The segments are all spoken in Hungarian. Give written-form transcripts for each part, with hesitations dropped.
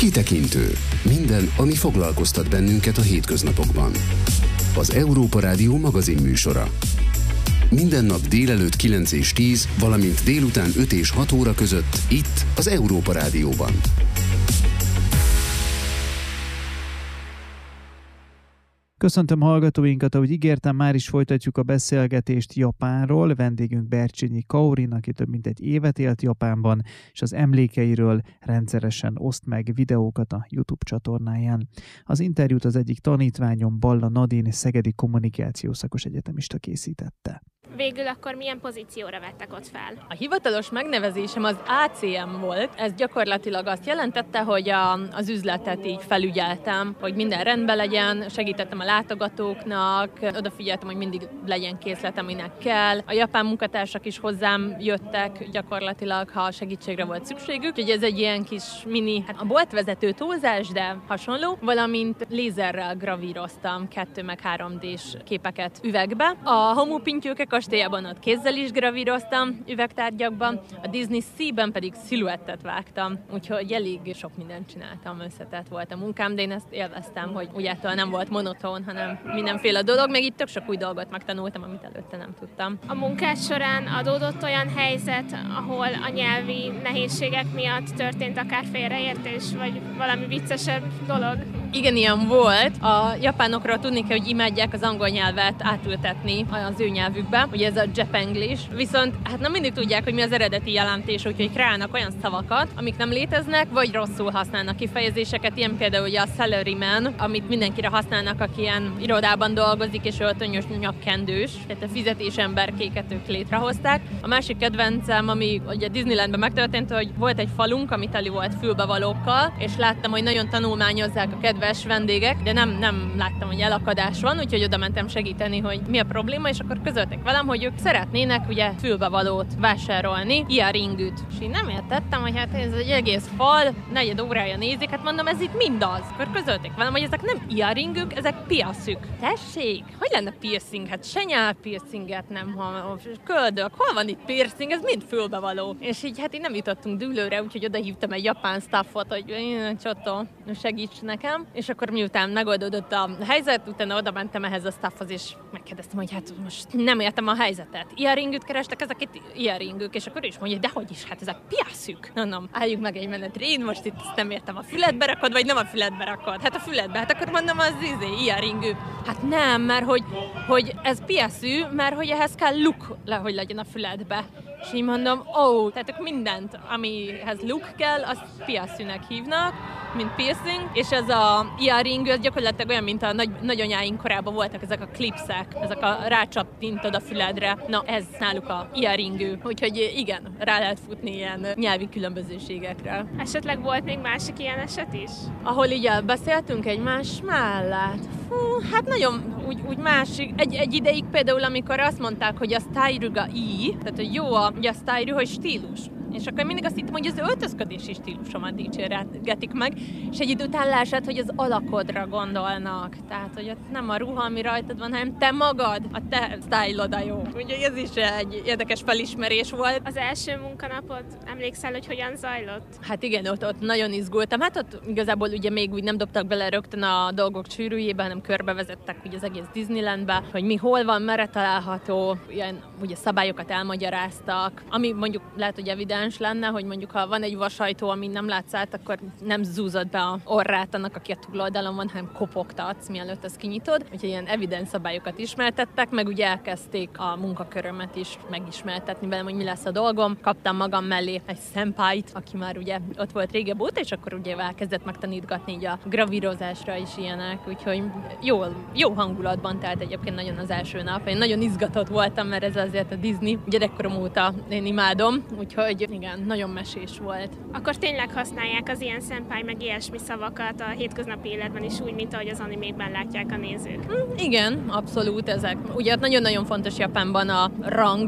Kitekintő. Minden, ami foglalkoztat bennünket a hétköznapokban. Az Európa Rádió magazinműsora. Minden nap délelőtt 9 és 10, valamint délután 5 és 6 óra között itt az Európa Rádióban. Köszöntöm hallgatóinkat, ahogy ígértem, már is folytatjuk a beszélgetést Japánról. Vendégünk Bercsényi Kaorin, aki több mint egy évet élt Japánban, és az emlékeiről rendszeresen oszt meg videókat a YouTube csatornáján. Az interjút az egyik tanítványom, Balla Nadine, szegedi kommunikációszakos egyetemista készítette. Végül akkor milyen pozícióra vettek ott fel? A hivatalos megnevezésem az ACM volt. Ez gyakorlatilag azt jelentette, hogy az üzletet így felügyeltem, hogy minden rendben legyen, segítettem a látogatóknak, odafigyeltem, hogy mindig legyen készlet, aminek kell. A japán munkatársak is hozzám jöttek gyakorlatilag, ha segítségre volt szükségük. Úgyhogy ez egy ilyen kis mini, a boltvezető tózás, de hasonló, valamint lézerrel gravíroztam 2 meg 3D-s képeket üvegbe. A homopintyőke kastélyában ott kézzel is gravíroztam üvegtárgyakban, a Disney Sea-ben pedig sziluettet vágtam, úgyhogy elég sok mindent csináltam, összetett volt a munkám, de én ezt élveztem, hogy úgy ettől nem volt monoton, hanem mindenféle dolog, meg itt tök sok új dolgot megtanultam, amit előtte nem tudtam. A munkád során adódott olyan helyzet, ahol a nyelvi nehézségek miatt történt akár félreértés, vagy valami viccesebb dolog? Igen, ilyen volt. A japánokról tudni kell, hogy imádják az angol nyelvet átültetni az ő nyelvükbe, ugye ez a Japanglish, viszont hát nem mindig tudják, hogy mi az eredeti jelentés, úgyhogy kreálnak olyan szavakat, amik nem léteznek, vagy rosszul használnak kifejezéseket, ilyen például ugye a salaryman, amit mindenkire használnak, aki ilyen irodában dolgozik, és öltönyös nyakkendős, tehát a fizetésemberkéket ők létrehozták. A másik kedvencem, ami ugye Disneylandben megtörtént, hogy volt egy falunk, ami teli volt fülbevalókkal, és láttam, hogy nagyon tanulmányozzák a kedves vendégek, de nem láttam, hogy elakadás van, úgyhogy oda mentem segíteni, hogy mi a probléma, és akkor közölték velem, hogy ők szeretnének ugye fülbevalót vásárolni, earringűt. És én nem értettem, hogy hát ez egy egész fal, 4 órája nézik, hát mondom, ez itt mindaz. Akkor közölték velem, hogy ezek nem earringük, ezek piaszük. Tessék, hogy lenne piercing? Hát se nyálpiercinget nem, köldök, hol van itt piercing, ez mind fülbevaló. És így hát így nem jutottunk dűlőre, úgyhogy oda hívtam egy japán staffot, hogy Csotó, segíts nekem. És akkor miután megoldódott a helyzet, utána oda mentem ehhez a staffhoz, és megkérdeztem, hogy hát most nem értem a helyzetet. Earringűt kerestek, ezek itt earringük, és akkor is mondja, de hogy is, hát ezek piaszük. Mondom, álljuk meg egy menetre, én most itt nem értem, a füledbe rakod, vagy nem a füledbe rakod? Hát a füledbe, hát akkor mondom, az earringű. Hát nem, mert hogy ez piaszű, mert hogy ehhez kell look, hogy legyen a füledbe. És így mondom, tehát mindent, amihez look kell, azt piaszűnek hívnak, mint piercing, és ez a earring, ez gyakorlatilag olyan, mint a nagyanyáink korában voltak ezek a klipszek, ezek a rácsapintod a füledre. Na, ez náluk a earringű. Úgyhogy igen, rá lehet futni ilyen nyelvi különbözőségekre. Esetleg volt még másik ilyen eset is? Ahol így beszéltünk egymás mellett. Hát nagyon úgy másik. Egy ideig például, amikor azt mondták, hogy a style-ruga tehát hogy jó a style, hogy stílus. És akkor mindig azt hittem, hogy az öltözködési stílusomat dicsérgetik meg, és egy idő után leesett, hogy az alakodra gondolnak. Tehát, hogy ott nem a ruha, ami rajtad van, hanem te magad, a te style-od a jó. Úgyhogy ez is egy érdekes felismerés volt. Az első munkanapod, emlékszel, hogy hogyan zajlott? Hát igen, ott nagyon izgultam. Hát ott igazából ugye még úgy nem dobtak bele rögtön a dolgok sűrűjébe, hanem körbevezettek ugye az egész Disneylandbe, hogy mi hol van, merre található, ilyen ugye szabályokat elmagyaráztak, ami mondjuk lehet, hogy evidens lenne, hogy mondjuk ha van egy vasajtó, amin nem látsz át, akkor nem zúzod be a orrát annak, aki a túloldalon van, hanem kopogtatsz, mielőtt ezt kinyitod. Úgyhogy ilyen evidens szabályokat ismertettek, meg ugye elkezdték a munkakörömet is megismertetni velem, hogy mi lesz a dolgom. Kaptam magam mellé egy szenpáit, aki már ugye ott volt régebb óta, és akkor ugye elkezdett megtanítgatni így a gravírozásra is ilyenek, úgyhogy jó hangulatban telt egyébként nagyon az első nap. Én nagyon izgatott voltam, mert ez azért a Disney gyerekkorom óta én imádom, úgyhogy igen, nagyon mesés volt. Akkor tényleg használják az ilyen szenpai, meg ilyesmi szavakat a hétköznapi életben is úgy, mint ahogy az animékben látják a nézők? Igen, abszolút ezek. Ugye nagyon-nagyon fontos Japánban a rang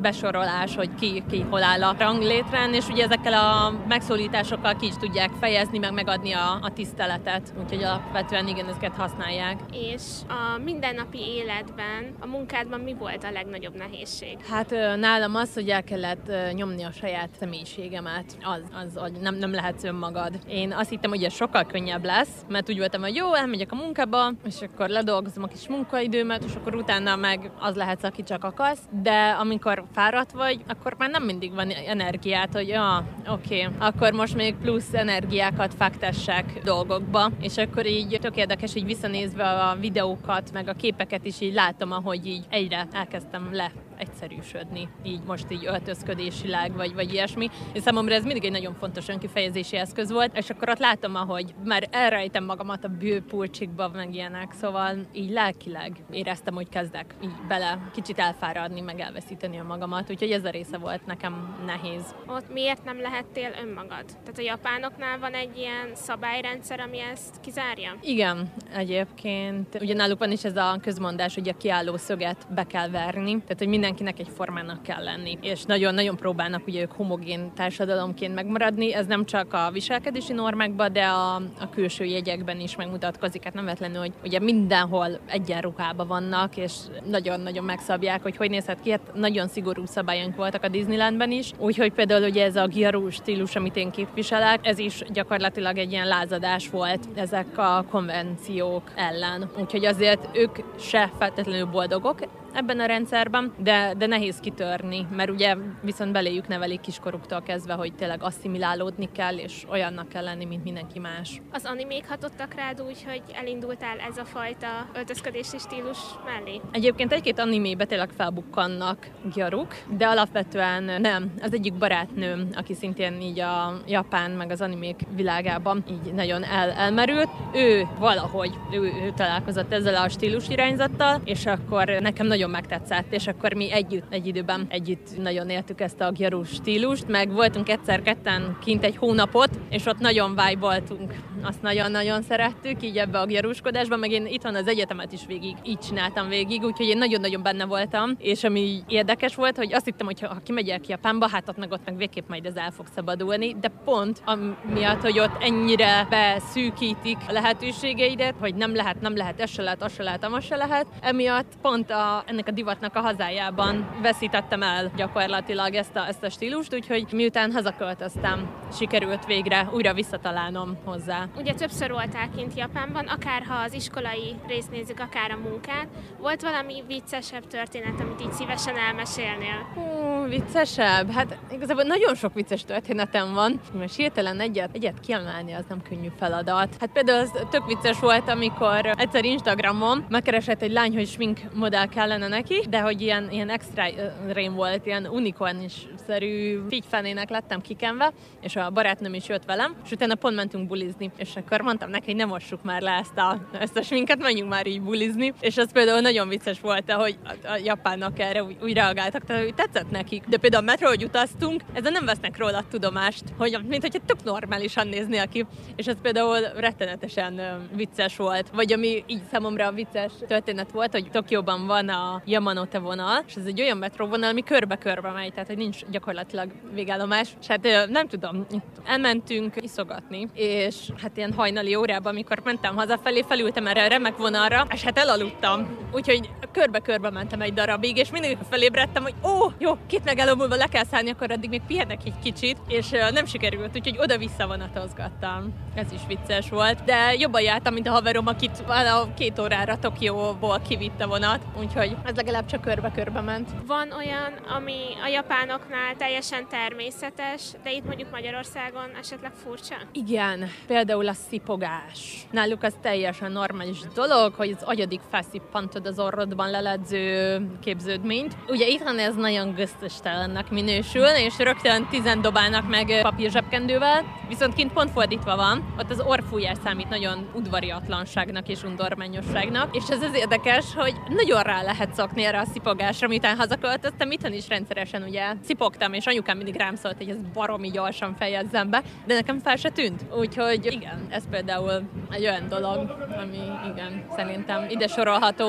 besorolás, hogy ki hol áll a ranglétrán, és ugye ezekkel a megszólításokkal ki is tudják fejezni, meg megadni a tiszteletet. Úgyhogy alapvetően igen, ezeket használják. És a mindennapi életben, a munkádban mi volt a legnagyobb nehézség? Hát nálam az, hogy el kellett nyomni a saját személyiségemet. Az nem lehetsz önmagad. Én azt hittem, hogy ez sokkal könnyebb lesz, mert úgy voltam, hogy jó, elmegyek a munkába, és akkor ledolgozom a kis munkaidőmet, és akkor utána meg az lehetsz, aki csak akarsz. De amikor fáradt vagy, akkor már nem mindig van energiát, hogy oké, akkor most még plusz energiákat fektessek dolgokba, és akkor így tök érdekes, így visszanézve a videókat, meg a képeket is így látom, ahogy így egyre elkezdtem egyszerűsödni, így most így öltözködésileg, vagy ilyesmi. És számomra ez mindig egy nagyon fontos önkifejezési eszköz volt, és akkor ott látom, ahogy már elrejtem magamat a bőrpulcsikba, meg ilyenek, szóval így lelkileg éreztem, hogy kezdek így bele kicsit elfáradni, meg elveszíteni a magamat, úgyhogy ez a része volt nekem nehéz. Ott miért nem lehettél önmagad? Tehát a japánoknál van egy ilyen szabályrendszer, ami ezt kizárja? Igen, egyébként. Ugye náluk van is ez a közmondás, hogy a kiálló szöget be kell verni, tehát hogy mindenkinek egy formának kell lenni, és nagyon-nagyon próbálnak ugye ők homogén társadalomként megmaradni, ez nem csak a viselkedési normákban, de a külső jegyekben is megmutatkozik, hát nem véletlenül, hogy ugye mindenhol egyenruhában vannak, és nagyon-nagyon megszabják, hogy nézhet ki, hát nagyon szigorú szabályunk voltak a Disneylandben is, úgyhogy például ugye ez a gyaru stílus, amit én képviselek, ez is gyakorlatilag egy ilyen lázadás volt ezek a konvenciók ellen, úgyhogy azért ők se feltétlenül boldogok ebben a rendszerben, de nehéz kitörni, mert ugye viszont beléjük nevelik kiskoruktól kezdve, hogy tényleg asszimilálódni kell, és olyannak kell lenni, mint mindenki más. Az animék hatottak rád úgy, hogy elindultál ez a fajta öltözködési stílus mellé? Egyébként egy-két animébe tényleg felbukkannak gyaruk, de alapvetően nem. Az egyik barátnőm, aki szintén így a japán meg az animék világában így nagyon elmerült, ő valahogy ő találkozott ezzel a stílus irányzattal, és akkor nekem nagyon megtetszett, és akkor mi egy időben nagyon éltük ezt a gyaru stílust, meg voltunk egyszer ketten kint egy hónapot, és ott nagyon vibe-oltunk. Azt nagyon-nagyon szerettük, így ebbe a gyarúskodásba, meg én itthon az egyetemet is végig így csináltam végig, úgyhogy én nagyon-nagyon benne voltam, és ami érdekes volt, hogy azt hittem, hogy ha kimegyek Japánba, hát ott meg végképp majd ez el fog szabadulni, de pont amiatt, hogy ott ennyire beszűkítik a lehetőségeidet, hogy nem lehet, ez se lehet, az se lehet, amaz se lehet, emiatt pont ennek a divatnak a hazájában veszítettem el gyakorlatilag ezt a stílust, úgyhogy miután hazaköltöztem, sikerült végre újra visszatalálnom hozzá. Ugye többször voltál kint Japánban, akár ha az iskolai részt nézzük, akár a munkát. Volt valami viccesebb történet, amit így szívesen elmesélnél? Viccesebb? Hát igazából nagyon sok vicces történetem van. Most hirtelen egyet kiemelni, az nem könnyű feladat. Hát például az tök vicces volt, amikor egyszer Instagramon megkeresett egy lány, hogy smink modell kellene neki, de hogy ilyen extra rém volt, ilyen unicornis-szerű figyfenének lettem kikenve, és a barátnőm is jött velem, és utána pont mentünk bulizni, és akkor mondtam neki, hogy ne mossuk már le ezt a sminket, menjünk már így bulizni, és az például nagyon vicces volt, hogy a japánok erre úgy reagáltak, tehát hogy tetszett nekik. De például a metro, hogy utaztunk, ezzel nem vesznek róla tudomást, mint hogyha tök normálisan néznél ki, és ez például rettenetesen vicces volt. Vagy ami így számomra vicces történet volt, hogy Tokióban van a Yamanote vonal, és ez egy olyan metróvonal, ami körbe-körbe megy, tehát hogy nincs gyakorlatilag végállomás. És hát nem tudom, elmentünk iszogatni, és hát ilyen hajnali órában, amikor mentem hazafelé, felültem erre a remek vonalra, és hát elaludtam. Úgyhogy körbe-körbe mentem egy darabig, és mindig felébredtem, hogy jó, 2 megálló múlva le kell szállni, akkor addig még pihenek egy kicsit, és nem sikerült, úgyhogy oda-vissza vonatozgattam. Ez is vicces volt, de jobban jártam, mint a haverom, akit a 2 órára Tokióból kivitt a vonat, úgyhogy ez legalább csak körbe-körbe ment. Van olyan, ami a japánoknál teljesen természetes, de itt mondjuk Magyarországon esetleg furcsa? Igen, például a szipogás. Náluk az teljesen normális dolog, hogy az agyadig felszippantod az orrodban leledző képződményt. Ugye itthon ez nagyon gesztustalannak minősül, és rögtön 10 dobálnak meg papírzsebkendővel, viszont kint pont fordítva van, ott az orrfújás számít nagyon udvariatlanságnak és undormányosságnak, és ez az érdekes, hogy nagyon rá lehet szokni erre a szipogásra, miután hazaköltöztem, itthon is rendszeresen ugye szipogtam, és anyukám mindig rám szólt, hogy ez baromi gyorsan fejezzem be, de nekem fel se tűnt. Úgyhogy igen, ez például egy olyan dolog, ami igen, szerintem ide sorolható.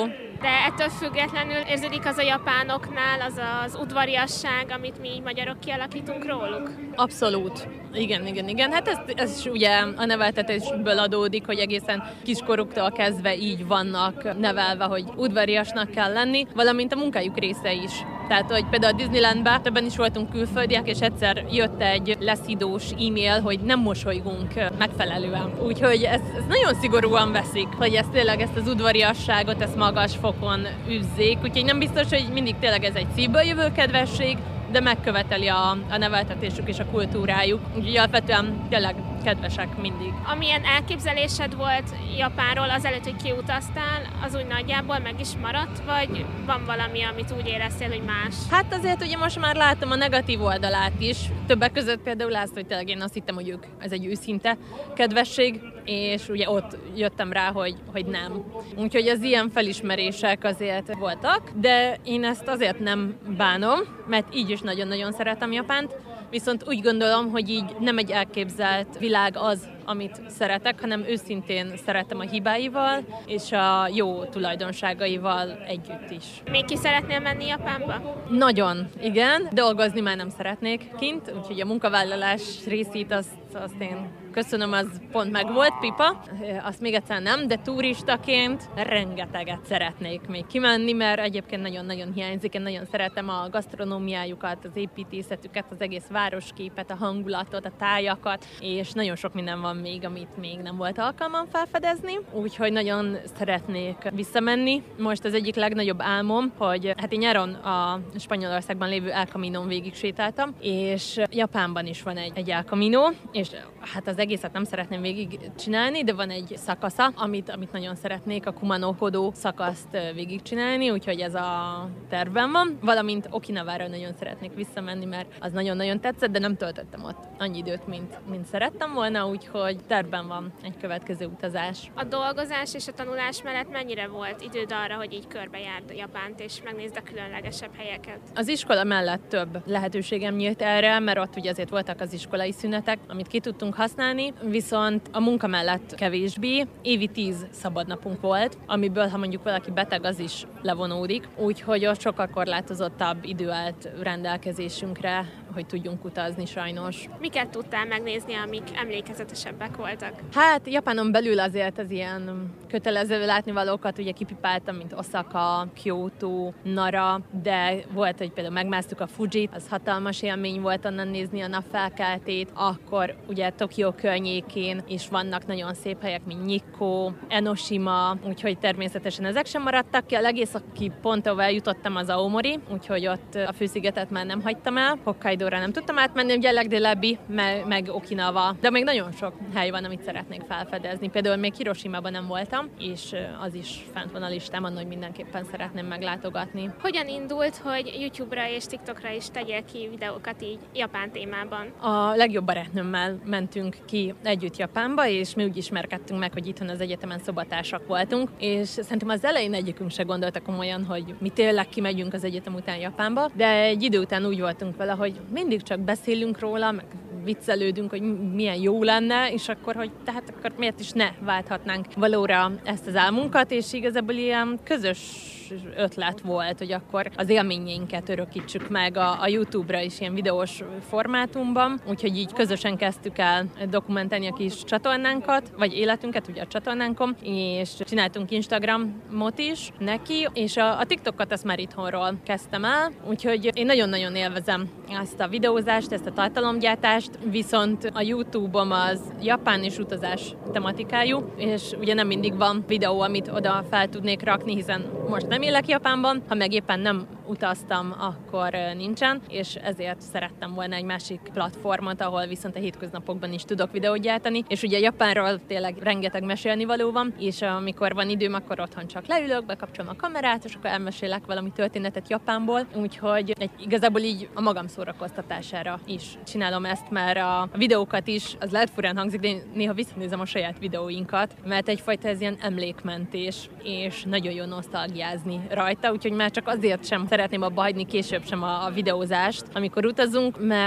de ettől függetlenül érződik az a japánoknál, az az udvariasság, amit mi magyarok kialakítunk róluk? Abszolút. Igen. Hát ez is ugye a neveltetésből adódik, hogy egészen kiskoruktól kezdve így vannak nevelve, hogy udvariasnak kell lenni, valamint a munkájuk része is. Tehát, hogy például a Disneylandben többen is voltunk külföldiek, és egyszer jött egy leszidós e-mail, hogy nem mosolygunk megfelelően. Úgyhogy ez nagyon szigorúan veszik, hogy ezt az udvariasságot, ezt magas fokon üzzék. Úgyhogy nem biztos, hogy mindig tényleg ez egy szívből jövő kedvesség, de megköveteli a neveltetésük és a kultúrájuk. Úgyhogy alapvetően tényleg kedvesek mindig. Amilyen elképzelésed volt Japánról azelőtt, hogy kiutaztál, az úgy nagyjából meg is maradt, vagy van valami, amit úgy éreztél, hogy más? Hát azért ugye most már látom a negatív oldalát is. Többek között például azt, hogy tényleg én azt hittem, hogy ez egy őszinte kedvesség, és ugye ott jöttem rá, hogy nem. Úgyhogy az ilyen felismerések azért voltak, de én ezt azért nem bánom, mert így is nagyon-nagyon szeretem Japánt, viszont úgy gondolom, hogy így nem egy elképzelt világ az, amit szeretek, hanem őszintén szeretem a hibáival és a jó tulajdonságaival együtt is. Még ki szeretnél menni Japánba? Nagyon, igen. Dolgozni már nem szeretnék kint, úgyhogy a munkavállalás részét azt én köszönöm, az pont meg volt, pipa. Azt még egyszer nem, de turistaként rengeteget szeretnék még kimenni, mert egyébként nagyon-nagyon hiányzik. Én nagyon szeretem a gasztronómiájukat, az építészetüket, az egész városképet, a hangulatot, a tájakat, és nagyon sok minden van még, amit még nem volt alkalmam felfedezni. Úgyhogy nagyon szeretnék visszamenni. Most az egyik legnagyobb álmom, hogy hát én nyáron a Spanyolországban lévő El Caminon végig sétáltam, és Japánban is van egy El Camino, és hát az egészet nem szeretném végig csinálni, de van egy szakasza, amit nagyon szeretnék, a Kumano-Kodo szakaszt végigcsinálni, úgyhogy ez a tervben van. Valamint Okinavára nagyon szeretnék visszamenni, mert az nagyon-nagyon tetszett, de nem töltöttem ott annyi időt, mint szerettem volna, úgyhogy tervben van egy következő utazás. A dolgozás és a tanulás mellett mennyire volt időd arra, hogy így körbejárd Japánt és megnézd a különlegesebb helyeket? Az iskola mellett több lehetőségem nyílt erre, mert ott ugye azért voltak az iskolai szünetek, amit ki tudtunk használni, viszont a munka mellett kevésbé. Évi 10 szabadnapunk volt, amiből, ha mondjuk valaki beteg, az is levonódik, úgyhogy ott sokkal korlátozottabb idő állt rendelkezésünkre, hogy tudjunk utazni sajnos. Miket tudtál megnézni, amik emlékezetesebbek voltak? Hát Japánon belül azért az ilyen kötelező látnivalókat ugye kipipáltam, mint Osaka, Kyoto, Nara, de volt, hogy például megmásztuk a Fujit, az hatalmas élmény volt onnan nézni a napfelkeltét, akkor ugye Tokió környékén is vannak nagyon szép helyek, mint Nikko, Enoshima, úgyhogy természetesen ezek sem maradtak ki. A legészaki pont, ahol eljutottam, az Aomori, úgyhogy ott a főszigetet már nem hagytam el. Hokkaidóra nem tudtam átmenni, ugye legdélebbi, meg Okinawa, de még nagyon sok hely van, amit szeretnék felfedezni. Például még Hiroshimában nem voltam, és az is fent van a listámon, hogy mindenképpen szeretném meglátogatni. Hogyan indult, hogy YouTube-ra és TikTokra is tegyél ki videókat így japán témában? A legjobb barátnőmmel mentünk ki együtt Japánba, és mi úgy ismerkedtünk meg, hogy itthon az egyetemen szobatársak voltunk, és szerintem az elején egyikünk se gondolta komolyan, hogy mi tényleg kimegyünk az egyetem után Japánba, de egy idő után úgy voltunk vele, hogy mindig csak beszélünk róla, meg viccelődünk, hogy milyen jó lenne, és akkor, tehát akkor miért is ne válthatnánk valóra ezt az álmunkat, és igazából ilyen közös ötlet volt, hogy akkor az élményeinket örökítsük meg a YouTube-ra is ilyen videós formátumban, úgyhogy így közösen kezdtük el dokumentálni a kis csatornánkat, vagy életünket ugye a csatornánkon, és csináltunk Instagramot is neki, és a TikTokot azt már itthonról kezdtem el, úgyhogy én nagyon-nagyon élvezem ezt a videózást, ezt a tartalomgyártást, viszont a YouTube-om az japán és utazás tematikájú, és ugye nem mindig van videó, amit oda fel tudnék rakni, hiszen most nem élek Japánban, ha meg éppen nem utaztam, akkor nincsen, és ezért szerettem volna egy másik platformot, ahol viszont a hétköznapokban is tudok videót gyártani, és ugye Japánról tényleg rengeteg mesélnivaló van, és amikor van időm, akkor otthon csak leülök, bekapcsolom a kamerát, és akkor elmesélek valami történetet Japánból, úgyhogy igazából így a magam szórakoztatására is csinálom ezt, mert a videókat is, az lehet furán hangzik, de én néha visszanézem a saját videóinkat, mert egyfajta ez ilyen emlékmentés, és nagyon jó nosztalgiázni rajta, úgyhogy már csak azért sem szeretném abba hagyni később sem a videózást, amikor utazunk, mert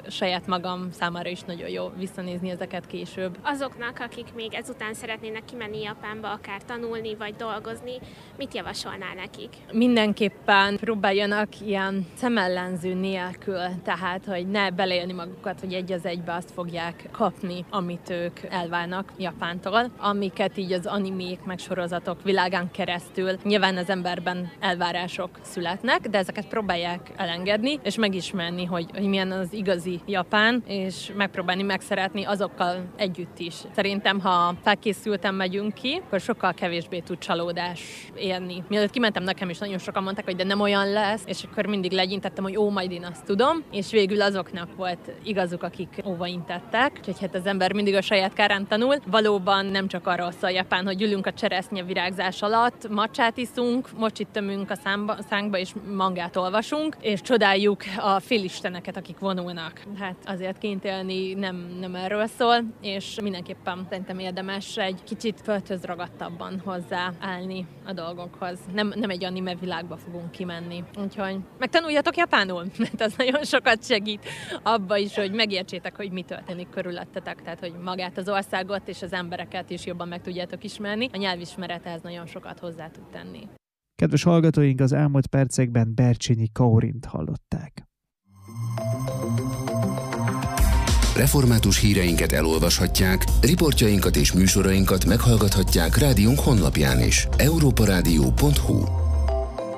saját magam számára is nagyon jó visszanézni ezeket később. Azoknak, akik még ezután szeretnének kimenni Japánba, akár tanulni vagy dolgozni, mit javasolnál nekik? Mindenképpen próbáljanak ilyen szemellenző nélkül, tehát, hogy ne beleélni magukat, hogy egy az egybe azt fogják kapni, amit ők elválnak Japántól, amiket így az animék meg sorozatok világán keresztül nyilván az emberben elvárások születnek, de ezeket próbálják elengedni, és megismerni, hogy milyen az igazi Japán, és megpróbálni megszeretni azokkal együtt is. Szerintem, ha felkészülten megyünk ki, akkor sokkal kevésbé tud csalódás érni. Mielőtt kimentem, nekem is nagyon sokan mondták, hogy de nem olyan lesz, és akkor mindig legyintettem, hogy majd én azt tudom, és végül azoknak volt igazuk, akik óvaintettek, úgyhogy hát az ember mindig a saját kárán tanul. Valóban nem csak arról szól Japán, hogy ülünk a cseresznye virágzás alatt, macsát iszunk, mocsit tömünk a szánkba, és mangát olvasunk, és csodáljuk a félisteneket, akik vonulnak. Hát azért kint élni nem erről szól, és mindenképpen szerintem érdemes egy kicsit földhöz ragadtabban hozzáállni a dolgokhoz. Nem egy anime világba fogunk kimenni. Úgyhogy megtanuljatok japánul, mert az nagyon sokat segít abba is, hogy megértsétek, hogy mi történik körülöttetek, tehát hogy magát az országot és az embereket is jobban meg tudjátok ismerni. A nyelvismeret ehhez nagyon sokat hozzá tud tenni. Kedves hallgatóink, az elmúlt percekben Bercsényi Kaorint hallották. Református híreinket elolvashatják, riportjainkat és műsorainkat meghallgathatják rádiónk honlapján is. europaradio.hu